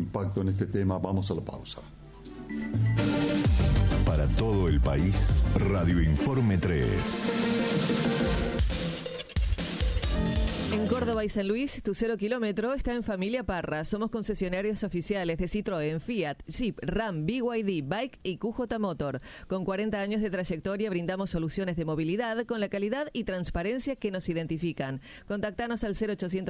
impacto en este tema. Vamos a la pausa. Para todo el país, Radio Informe 3. En Córdoba y San Luis, tu 0 kilómetro está en Familia Parra. Somos concesionarios oficiales de Citroën, Fiat, Jeep, Ram, BYD, Bike y QJ Motor. Con 40 años de trayectoria brindamos soluciones de movilidad con la calidad y transparencia que nos identifican. Contactanos al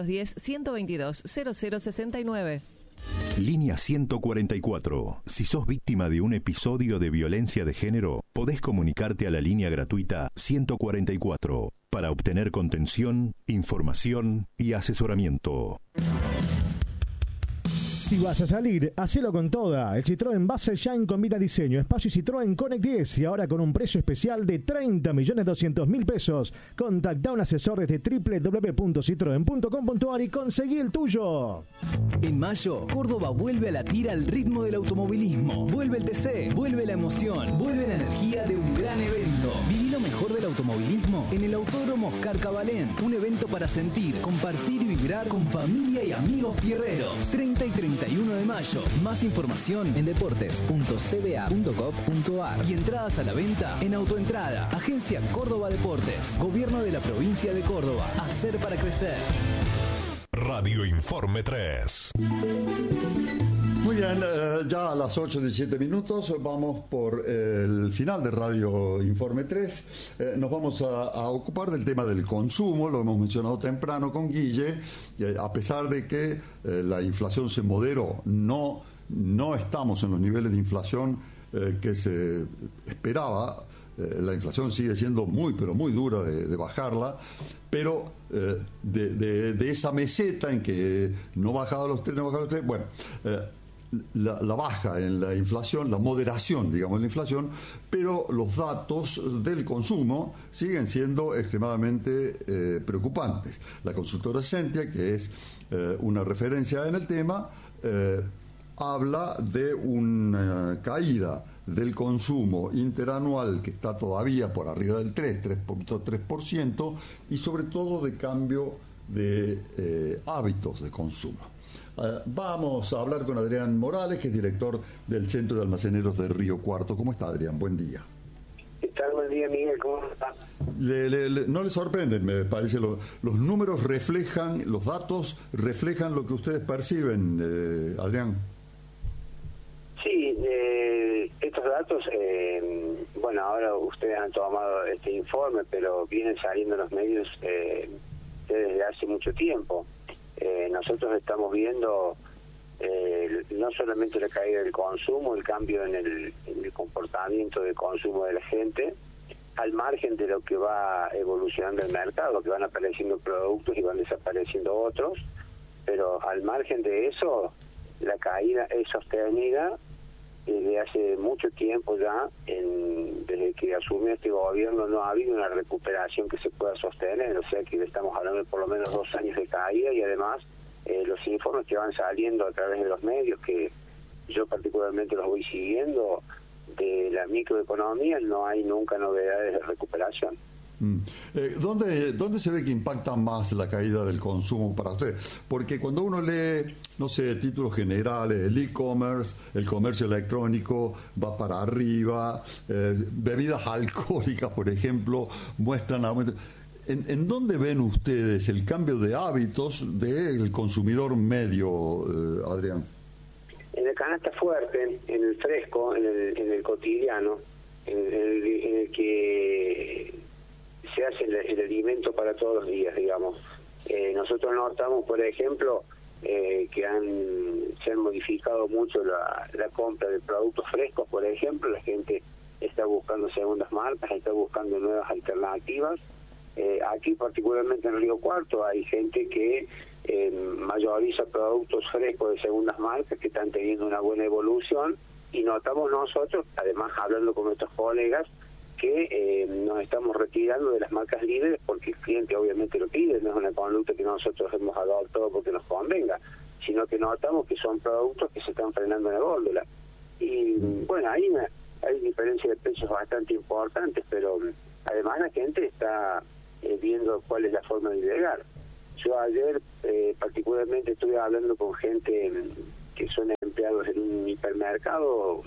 0810-122-0069. Línea 144. Si sos víctima de un episodio de violencia de género, podés comunicarte a la línea gratuita 144 para obtener contención, información y asesoramiento. Si vas a salir, hacelo con toda. El Citroën Base Shine combina diseño, espacio y Citroën Connect 10 y ahora con un precio especial de 30.200.000 pesos. Contacta a un asesor desde www.citroen.com.ar y conseguí el tuyo. En mayo, Córdoba vuelve a latir al ritmo del automovilismo. Vuelve el TC, vuelve la emoción, vuelve la energía de un gran evento. Viví lo mejor del automovilismo en el Autódromo Oscar Cabalén. Un evento para sentir, compartir y vibrar con familia y amigos fierreros. 30 y 31 de mayo. Más información en deportes.cba.gov.ar y entradas a la venta en Autoentrada. Agencia Córdoba Deportes. Gobierno de la provincia de Córdoba. Hacer para crecer. Radio Informe 3. Muy bien, ya a las 8:17 vamos por el final de Radio Informe 3. Nos vamos a ocupar del tema del consumo, lo hemos mencionado temprano con Guille. A pesar de que la inflación se moderó, no estamos en los niveles de inflación que se esperaba. La inflación sigue siendo pero muy dura de bajarla, pero de esa meseta en que no bajaba los tres, bueno, la baja en la inflación, la moderación, digamos, en la inflación, pero los datos del consumo siguen siendo extremadamente preocupantes. La consultora Sentia, que es una referencia en el tema, habla de una caída del consumo interanual que está todavía por arriba del 3.3%, y sobre todo de cambio de hábitos de consumo. Vamos a hablar con Adrián Morales, que es director del Centro de Almaceneros de Río Cuarto. ¿Cómo está, Adrián? Buen día. ¿Qué tal? Buen día, Miguel. ¿Cómo está? No le sorprenden, me parece. Los números reflejan, los datos reflejan lo que ustedes perciben, Adrián. Sí, estos datos, bueno, ahora ustedes han tomado este informe, pero vienen saliendo en los medios desde hace mucho tiempo. Nosotros estamos viendo no solamente la caída del consumo, el cambio en el comportamiento de consumo de la gente, al margen de lo que va evolucionando el mercado, que van apareciendo productos y van desapareciendo otros, pero al margen de eso, la caída es sostenida desde hace mucho tiempo ya. Desde que asumió este gobierno no ha habido una recuperación que se pueda sostener, o sea que estamos hablando de por lo menos 2 años de caída, y además los informes que van saliendo a través de los medios, que yo particularmente los voy siguiendo, de la microeconomía, no hay nunca novedades de recuperación. ¿Dónde se ve que impacta más la caída del consumo para usted? Porque cuando uno lee, no sé, títulos generales, el e-commerce, el comercio electrónico va para arriba, bebidas alcohólicas, por ejemplo, muestran aumento. ¿En dónde ven ustedes el cambio de hábitos del consumidor medio, Adrián? En el canasta fuerte, en el fresco, en el cotidiano, en el que se hace el alimento para todos los días, digamos. Nosotros notamos, por ejemplo, que se han modificado mucho la compra de productos frescos, por ejemplo. La gente está buscando segundas marcas, está buscando nuevas alternativas. Aquí, particularmente en Río Cuarto, hay gente que mayoriza productos frescos de segundas marcas que están teniendo una buena evolución, y notamos nosotros, además hablando con nuestros colegas, que nos estamos retirando de las marcas líderes porque el cliente obviamente lo pide, no es una conducta que nosotros hemos adoptado porque nos convenga, sino que notamos que son productos que se están frenando en la góndola. Y bueno, hay diferencia de precios bastante importantes, pero además la gente está viendo cuál es la forma de llegar. Yo ayer particularmente estuve hablando con gente que son hipermercado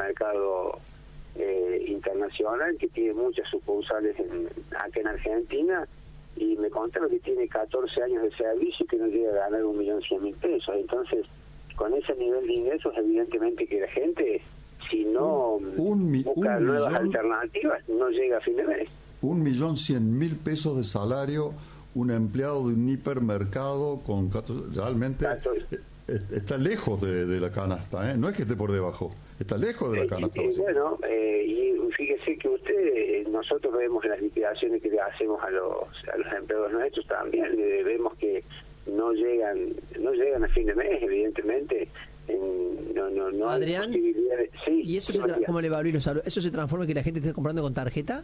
internacional que tiene muchas sucursales acá en Argentina, y me contaron que tiene 14 años de servicio y que no llega a ganar 1.100.000 pesos. Entonces, con ese nivel de ingresos, evidentemente que la gente, si no busca nuevas alternativas, no llega a fin de mes. 1.100.000 pesos de salario, un empleado de un hipermercado con realmente está lejos de la canasta, ¿eh? No es que esté por debajo, está lejos de la canasta. Bueno, y fíjese que nosotros vemos las liquidaciones que le hacemos a los empleados nuestros también, vemos que no llegan a fin de mes, evidentemente. No Adrián, hay posibilidades. Sí, ¿y eso cómo le va a abrir los salud? ¿Eso se transforma en que la gente esté comprando con tarjeta?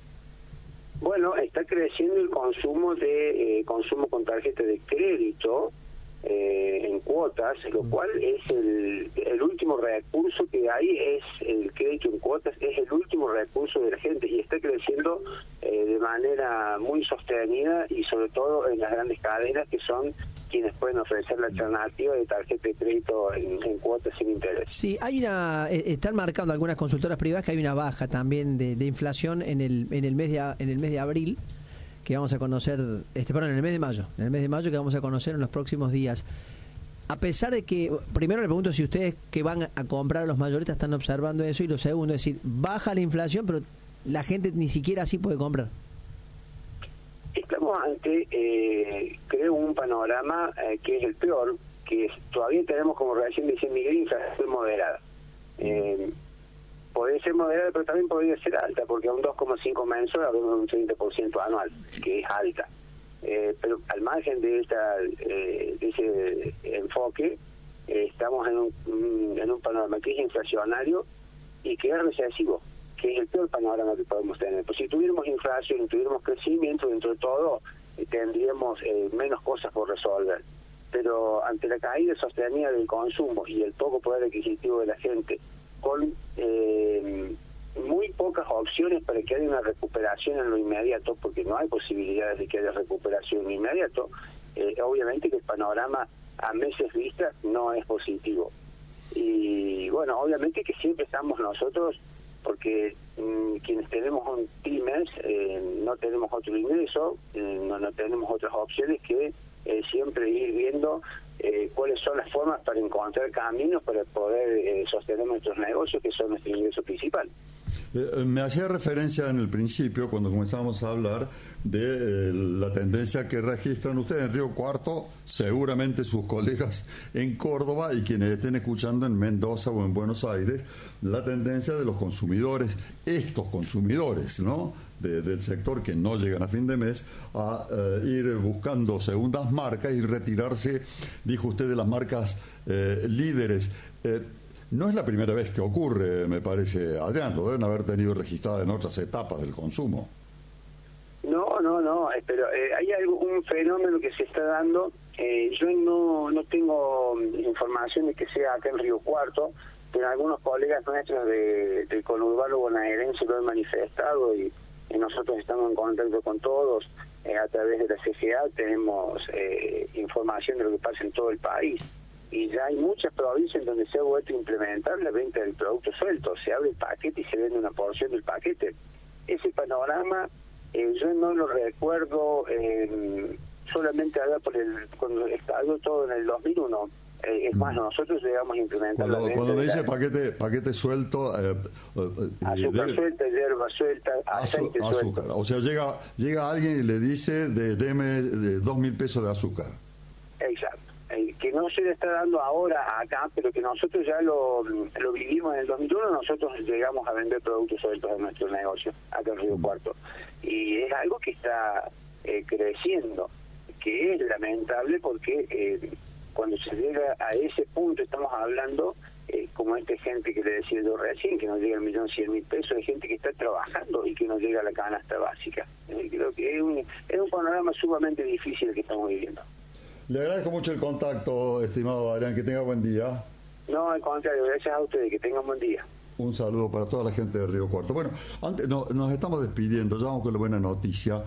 Bueno, está creciendo el consumo consumo con tarjeta de crédito en cuotas, lo cual es el último recurso que hay, es el crédito en cuotas, es el último recurso de la gente, y está creciendo de manera muy sostenida, y sobre todo en las grandes cadenas, que son quienes pueden ofrecer la alternativa de tarjeta de crédito en cuotas sin interés. Sí, están marcando algunas consultoras privadas que hay una baja también de inflación en el mes de abril, que vamos a conocer, en el mes de mayo, que vamos a conocer en los próximos días. A pesar de que, primero le pregunto si ustedes que van a comprar a los mayoristas están observando eso, y lo segundo es decir, baja la inflación, pero la gente ni siquiera así puede comprar. Estamos ante, creo, un panorama que es el peor, que todavía tenemos, como recién decía Miguel, inflación moderada. Podría ser moderada, pero también podría ser alta, porque a un 2,5 mensual hablamos de un 30% anual, que es alta. Pero al margen de ese enfoque, estamos en un panorama que es inflacionario y que es recesivo, que es el peor panorama que podemos tener. Pues si tuviéramos inflación y tuviéramos crecimiento, dentro de todo, tendríamos menos cosas por resolver. Pero ante la caída sostenida del consumo y el poco poder adquisitivo de la gente, con muy pocas opciones para que haya una recuperación en lo inmediato, porque no hay posibilidades de que haya recuperación en lo inmediato, obviamente que el panorama a meses vista no es positivo. Y bueno, obviamente que siempre estamos nosotros, porque quienes tenemos un pymes no tenemos otro ingreso, no tenemos otras opciones que siempre ir viendo cuáles son las formas para encontrar caminos para poder sostener nuestros negocios, que son nuestro ingreso principal. Me hacía referencia en el principio, cuando comenzamos a hablar de la tendencia que registran ustedes en Río Cuarto, seguramente sus colegas en Córdoba y quienes estén escuchando en Mendoza o en Buenos Aires, la tendencia de los consumidores, estos consumidores, ¿no?, del sector que no llegan a fin de mes, a ir buscando segundas marcas y retirarse, dijo usted, de las marcas líderes. No es la primera vez que ocurre, me parece, Adrián, lo deben haber tenido registrado en otras etapas del consumo. No, pero hay un fenómeno que se está dando. Yo no tengo información de que sea acá en Río Cuarto, pero algunos colegas nuestros del conurbano bonaerense lo han manifestado, y nosotros estamos en contacto con todos a través de la CGA. Tenemos información de lo que pasa en todo el país, y ya hay muchas provincias en donde se ha vuelto a implementar la venta del producto suelto. Se abre el paquete y se vende una porción del paquete. Ese panorama yo no lo recuerdo solamente allá cuando estalló todo en el 2001. Es más, nosotros llegamos a implementar cuando me dice paquete suelto, azúcar suelta, hierba suelta, aceite suelto. O sea, llega alguien y le dice deme 2.000 pesos de azúcar. Exacto. Que no se le está dando ahora acá, pero que nosotros ya lo vivimos en el 2001. Nosotros llegamos a vender productos sueltos en nuestro negocio acá en Río Cuarto, y es algo que está creciendo, que es lamentable, porque cuando se llega a ese punto, estamos hablando como esta gente que le decía yo recién, que no llega al 1.100.000 pesos, de gente que está trabajando y que no llega a la canasta básica. Creo que es un panorama sumamente difícil el que estamos viviendo. Le agradezco mucho el contacto, estimado Adrián, que tenga buen día. No, al contrario, gracias a ustedes, que tengan buen día. Un saludo para toda la gente de Río Cuarto. Bueno, antes nos estamos despidiendo, ya vamos con la buena noticia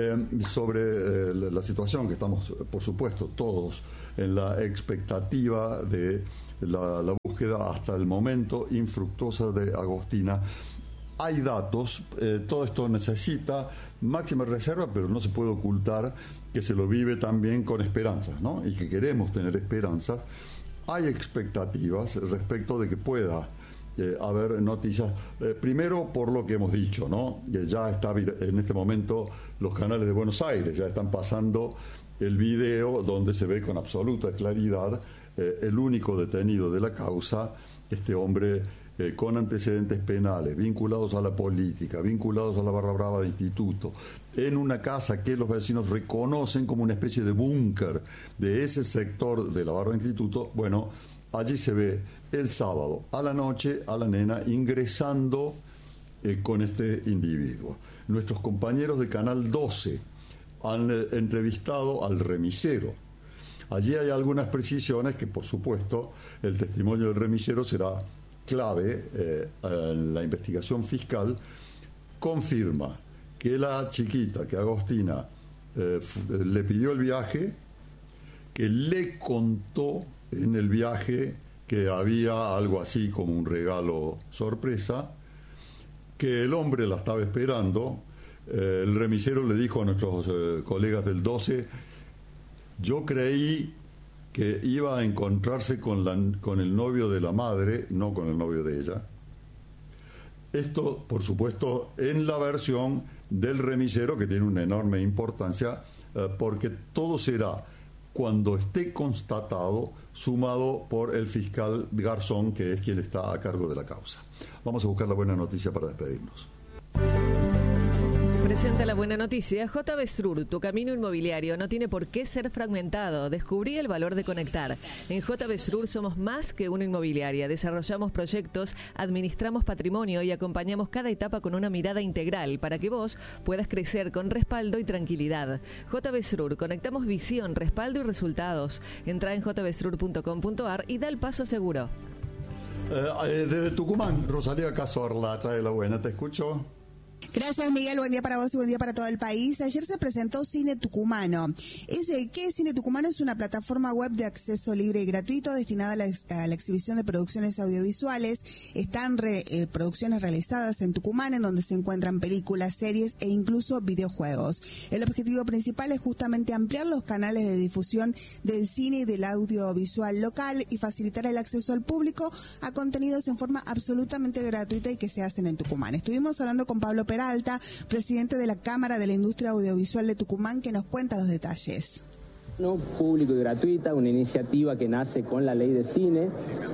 sobre la situación que estamos, por supuesto, todos en la expectativa de la búsqueda búsqueda hasta el momento infructuosa de Agostina. Hay datos, todo esto necesita máxima reserva, pero no se puede ocultar que se lo vive también con esperanzas, ¿no? Y que queremos tener esperanzas. Hay expectativas respecto de que pueda haber noticias. Primero, por lo que hemos dicho, ¿no? Que ya está en este momento los canales de Buenos Aires, ya están pasando el video donde se ve con absoluta claridad el único detenido de la causa, este hombre con antecedentes penales, vinculados a la política, vinculados a la barra brava de instituto, en una casa que los vecinos reconocen como una especie de búnker de ese sector de la barra de instituto. Bueno, allí se ve el sábado a la noche a la nena ingresando con este individuo. Nuestros compañeros de Canal 12 han entrevistado al remisero. Allí hay algunas precisiones que, por supuesto, el testimonio del remisero será clave en la investigación fiscal. Confirma que la chiquita, que Agostina, le pidió el viaje, que le contó en el viaje que había algo así como un regalo sorpresa, que el hombre la estaba esperando. El remisero le dijo a nuestros colegas del 12: yo creí que iba a encontrarse con el novio de la madre, no con el novio de ella. Esto, por supuesto, en la versión del remisero, que tiene una enorme importancia, porque todo será cuando esté constatado, sumado por el fiscal Garzón, que es quien está a cargo de la causa. Vamos a buscar la buena noticia para despedirnos. Presenta la buena noticia. JB Srur, tu camino inmobiliario no tiene por qué ser fragmentado. Descubrí el valor de conectar. En JB Srur somos más que una inmobiliaria. Desarrollamos proyectos, administramos patrimonio y acompañamos cada etapa con una mirada integral para que vos puedas crecer con respaldo y tranquilidad. JB Srur, conectamos visión, respaldo y resultados. Entra en jbsrur.com.ar y da el paso seguro. Desde Tucumán, Rosalía Cazorla trae la buena. ¿Te escucho? Gracias, Miguel. Buen día para vos y buen día para todo el país. Ayer se presentó Cine Tucumano. ¿Qué es Cine Tucumano? Es una plataforma web de acceso libre y gratuito destinada a la exhibición de producciones audiovisuales. Están producciones realizadas en Tucumán, en donde se encuentran películas, series e incluso videojuegos. El objetivo principal es justamente ampliar los canales de difusión del cine y del audiovisual local y facilitar el acceso al público a contenidos en forma absolutamente gratuita y que se hacen en Tucumán. Estuvimos hablando con Pablo Peralta, presidente de la Cámara de la Industria Audiovisual de Tucumán, que nos cuenta los detalles. Público y gratuita, una iniciativa que nace con la ley de cine,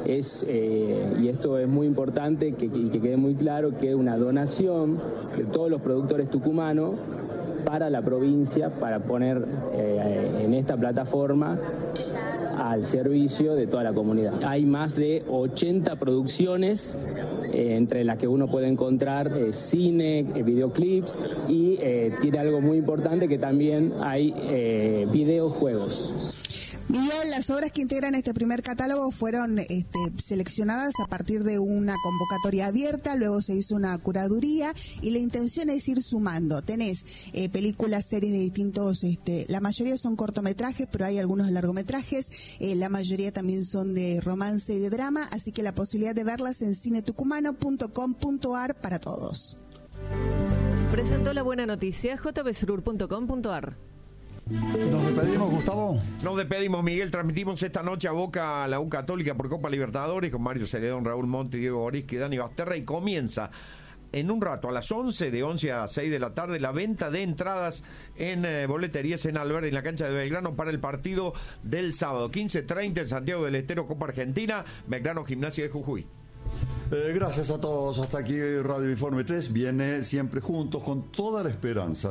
y esto es muy importante que quede muy claro, que es una donación de todos los productores tucumanos para la provincia, para poner en esta plataforma al servicio de toda la comunidad. Hay más de 80 producciones, entre las que uno puede encontrar cine, videoclips, y tiene algo muy importante, que también hay videojuegos. Miguel, las obras que integran este primer catálogo fueron seleccionadas a partir de una convocatoria abierta, luego se hizo una curaduría y la intención es ir sumando. Tenés películas, series de distintos, la mayoría son cortometrajes, pero hay algunos largometrajes, la mayoría también son de romance y de drama, así que la posibilidad de verlas en cinetucumano.com.ar para todos. Presentó la buena noticia jbsrur.com.ar. Nos despedimos, Gustavo. Nos despedimos, Miguel. Transmitimos esta noche a Boca, la U Católica por Copa Libertadores, con Mario Celedón, Raúl Monti, Diego Borisky, Dani Basterra, y comienza en un rato a las 11, de 11 a 6 de la tarde, la venta de entradas en boleterías en Alberdi, en la cancha de Belgrano, para el partido del sábado 15:30 en Santiago del Estero, Copa Argentina, Belgrano Gimnasia de Jujuy. Gracias a todos. Hasta aquí Radio Informe 3 viene Siempre Juntos, con toda la esperanza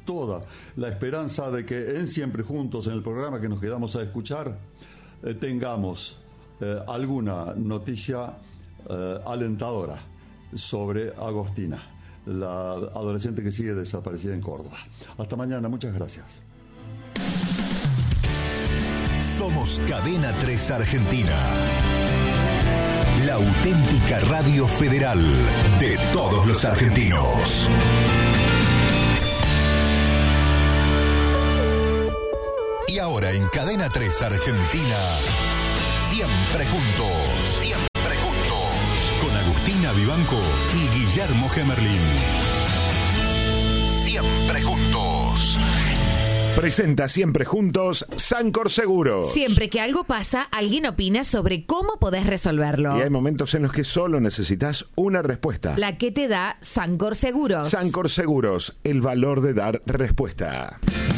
de que en Siempre Juntos, en el programa que nos quedamos a escuchar, tengamos alguna noticia alentadora sobre Agostina, la adolescente que sigue desaparecida en Córdoba. Hasta mañana, muchas gracias. Somos Cadena 3 Argentina, la auténtica radio federal de todos los argentinos. Y ahora en Cadena 3 Argentina, Siempre Juntos, siempre. Cristina Vivanco y Guillermo Gemerlin. Siempre juntos. Presenta Siempre Juntos Sancor Seguros. Siempre que algo pasa, alguien opina sobre cómo podés resolverlo. Y hay momentos en los que solo necesitas una respuesta. La que te da Sancor Seguros. Sancor Seguros, el valor de dar respuesta.